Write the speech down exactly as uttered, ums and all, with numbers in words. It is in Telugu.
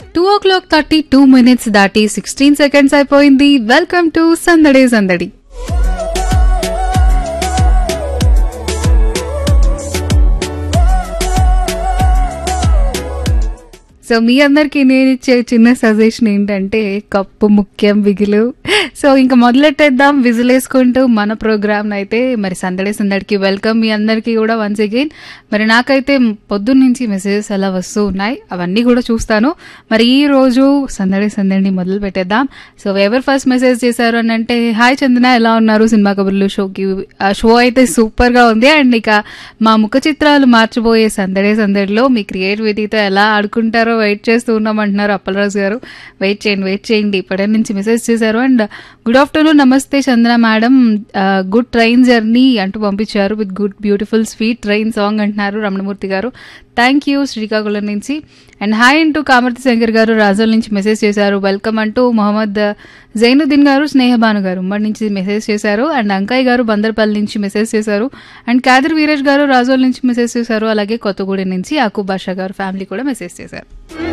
టూ ఓ క్లాక్ థర్టీ టూ మినిట్స్ దాటి సిక్స్టీన్ సెకండ్స్ అయిపోయింది. వెల్కమ్ టు సందడి సందడి. సో మీ అందరికీ నేను ఇచ్చే చిన్న సజెషన్ ఏంటంటే కప్పు ముఖ్యం బిగులు. సో ఇంకా మొదలెట్టేద్దాం విజిల్ వేసుకుంటూ మన ప్రోగ్రామ్ అయితే. మరి సందడి సందడికి వెల్కమ్ మీ అందరికీ కూడా వన్స్ అగైన్. మరి నాకైతే పొద్దున్న నుంచి మెసేజెస్ అలా వస్తూ ఉన్నాయి, అవన్నీ కూడా చూస్తాను. మరి ఈ రోజు సందడి సందడిని మొదలు పెట్టేద్దాం. సో ఎవరు ఫస్ట్ మెసేజ్ చేశారు అని అంటే, హాయ్ చందన ఎలా ఉన్నారు, సినిమా కబుర్లు షోకి. ఆ షో అయితే సూపర్ గా ఉంది. అండ్ ఇక మా ముఖ చిత్రాలు మార్చిపోయే సందడి సందడిలో మీ క్రియేటివిటీతో ఎలా ఆడుకుంటారో వెయిట్ చేస్తూ ఉన్నామంటున్నారు అప్పలరాజు గారు. వెయిట్ చేయండి వెయిట్ చేయండి ఇప్పటి నుంచి మెసేజ్ చేశారు. అండ్ గుడ్ ఆఫ్టర్నూన్, నమస్తే చందన మేడం, గుడ్ ట్రైన్ జర్నీ అంటూ పంపించారు with good beautiful sweet train song అంటున్నారు రమణమూర్తి గారు. థ్యాంక్ యూ శ్రీకాకుళం నుంచి. అండ్ హాయ్ అంటూ కామర్తి శంకర్ గారు రాజోల్ నుంచి మెసేజ్ చేశారు. వెల్కమ్ అంటూ మొహమ్మద్ జైనుద్దీన్ గారు స్నేహబాను గారు ఉమ్మడి నుంచి మెసేజ్ చేశారు. అండ్ అంకయ్య గారు బందర్పల్లి నుంచి మెసేజ్ చేశారు. అండ్ కాదర్ వీరేష్ గారు రాజోల్ నుంచి మెసేజ్ చేశారు. అలాగే కొత్తగూడెం నుంచి యాకూబ్ బాషా గారు ఫ్యామిలీ కూడా మెసేజ్ చేశారు.